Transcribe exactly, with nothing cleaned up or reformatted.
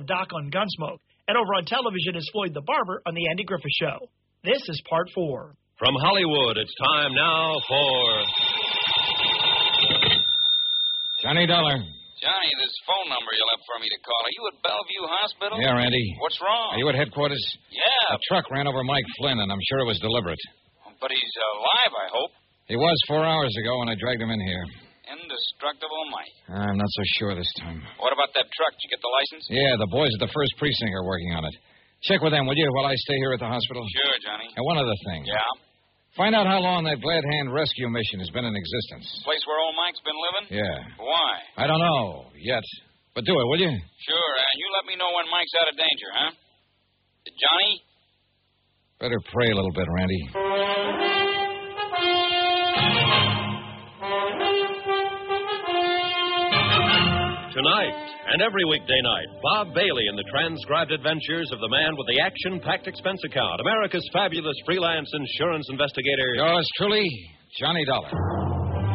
of Doc on Gunsmoke. And over on television is Floyd the Barber on The Andy Griffith Show. This is part four. From Hollywood, it's time now for... Johnny Dollar. Johnny, this phone number you left for me to call. Are you at Bellevue Hospital? Yeah, Randy. What's wrong? Are you at headquarters? Yeah. A truck ran over Mike Flynn, and I'm sure it was deliberate. But he's alive, I hope. He was four hours ago when I dragged him in here. Indestructible Mike. I'm not so sure this time. What about that truck? Did you get the license? Yeah, the boys at the first precinct are working on it. Check with them, will you, while I stay here at the hospital? Sure, Johnny. And one other thing. Yeah? Find out how long that Glad Hand rescue mission has been in existence. Place where old Mike's been living? Yeah. Why? I don't know yet. But do it, will you? Sure, and you let me know when Mike's out of danger, huh? Johnny? Better pray a little bit, Randy. Tonight, and every weekday night, Bob Bailey in the transcribed adventures of the man with the action-packed expense account, America's fabulous freelance insurance investigator. Yours truly, Johnny Dollar.